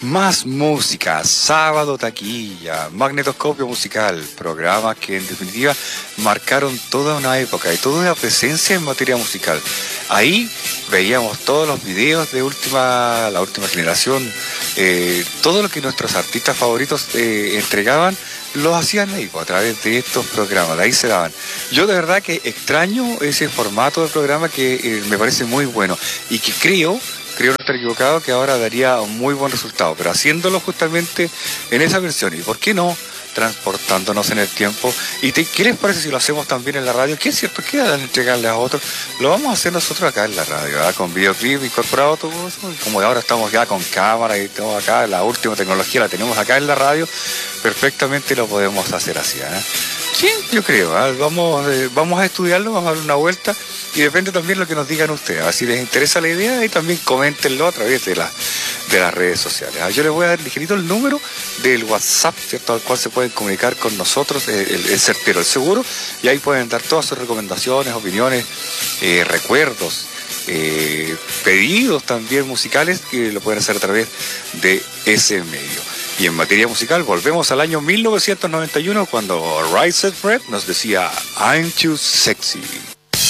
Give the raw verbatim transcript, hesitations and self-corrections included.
Más música, Sábado Taquilla, Magnetoscopio Musical, programas que en definitiva marcaron toda una época y toda una presencia en materia musical. Ahí veíamos todos los videos de última, la última generación, eh, todo lo que nuestros artistas favoritos eh, entregaban, los hacían ahí, a través de estos programas, de ahí se daban. Yo de verdad que extraño ese formato de programa que eh, me parece muy bueno y que creo... Creo no estar equivocado, que ahora daría un muy buen resultado, pero haciéndolo justamente en esa versión. ¿Y por qué no? Transportándonos en el tiempo. ¿Y te, qué les parece si lo hacemos también en la radio? ¿Qué es cierto? ¿Qué dan entregarle a otros? Lo vamos a hacer nosotros acá en la radio, ¿verdad? Con videoclip incorporado, todo eso. Como ahora estamos ya con cámara y estamos acá, la última tecnología la tenemos acá en la radio, perfectamente lo podemos hacer así, ¿eh? Sí, yo creo, ¿eh? vamos, eh, vamos a estudiarlo, vamos a dar una vuelta y depende también de lo que nos digan ustedes. ¿eh? Si les interesa la idea y también coméntenlo a través de, la, de las redes sociales. ¿eh? Yo les voy a dar ligerito el número del WhatsApp, ¿cierto? Al cual se pueden comunicar con nosotros, eh, el, el certero, el seguro, y ahí pueden dar todas sus recomendaciones, opiniones, eh, recuerdos, eh, pedidos también musicales, que lo pueden hacer a través de ese medio. Y en materia musical volvemos al año mil novecientos noventa y uno cuando Right Said Fred nos decía I'm Too Sexy.